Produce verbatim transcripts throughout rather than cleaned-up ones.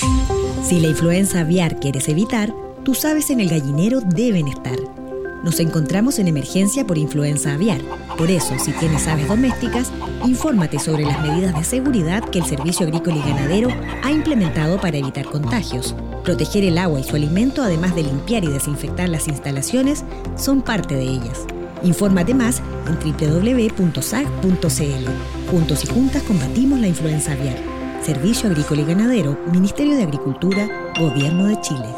Si la influenza aviar quieres evitar, tus aves en el gallinero deben estar. Nos encontramos en emergencia por influenza aviar. Por eso, si tienes aves domésticas, infórmate sobre las medidas de seguridad que el Servicio Agrícola y Ganadero ha implementado para evitar contagios. Proteger el agua y su alimento, además de limpiar y desinfectar las instalaciones, son parte de ellas. Infórmate más en doble u doble u doble u punto s a g punto c l. Juntos y juntas combatimos la influenza aviar. Servicio Agrícola y Ganadero, Ministerio de Agricultura, Gobierno de Chile.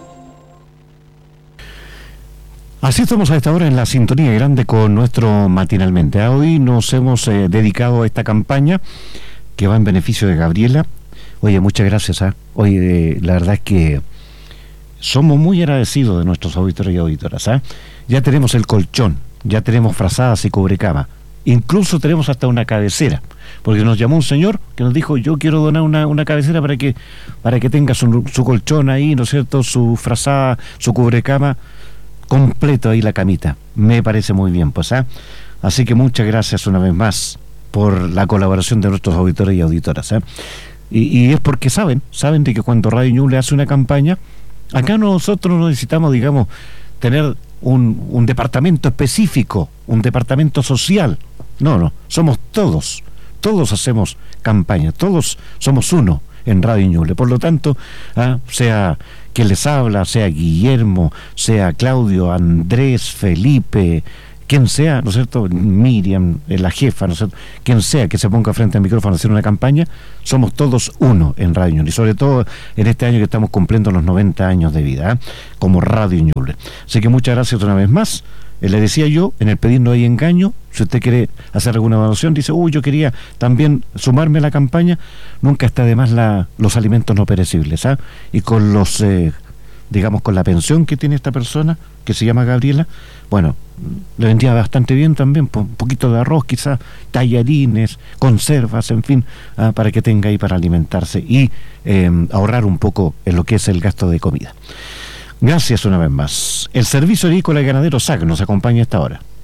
Así estamos a esta hora en la sintonía grande con nuestro Matinalmente. Hoy nos hemos eh, dedicado a esta campaña que va en beneficio de Gabriela. Oye, muchas gracias. ¿eh? Oye, eh, la verdad es que somos muy agradecidos de nuestros auditores y auditoras. ¿eh? Ya tenemos el colchón, ya tenemos frazadas y cubrecama. Incluso tenemos hasta una cabecera, porque nos llamó un señor que nos dijo: yo quiero donar una, una cabecera para que para que tenga su, su colchón ahí, ¿no es cierto?, su frazada, su cubrecama completo ahí, la camita. Me parece muy bien, pues, ¿eh? Así que muchas gracias una vez más por la colaboración de nuestros auditores y auditoras, ¿eh? Y, y es porque saben, saben de que cuando Radio Ñuble hace una campaña, acá nosotros no necesitamos, digamos, tener un, un departamento específico, un departamento social. No, no, somos todos, todos hacemos campaña, todos somos uno en Radio Ñuble. Por lo tanto, ¿ah? sea quien les habla, sea Guillermo, sea Claudio, Andrés, Felipe, quien sea, ¿no es cierto?, Miriam, la jefa, ¿no es cierto?, quien sea que se ponga frente al micrófono a hacer una campaña, somos todos uno en Radio Ñuble, y sobre todo en este año que estamos cumpliendo los noventa años de vida, ¿eh? como Radio Ñuble. Así que muchas gracias una vez más. Eh, le decía yo, en el pedir no hay engaño. Si usted quiere hacer alguna evaluación, dice: uy, yo quería también sumarme a la campaña. Nunca está de más la, los alimentos no perecibles, ¿ah? Y con los, eh, digamos, con la pensión que tiene esta persona, que se llama Gabriela, bueno, le vendría bastante bien también, un poquito de arroz, quizás, tallarines, conservas, en fin, ¿ah? para que tenga ahí para alimentarse y eh, ahorrar un poco en lo que es el gasto de comida. Gracias una vez más. El Servicio Agrícola y Ganadero S A C nos acompaña a esta hora.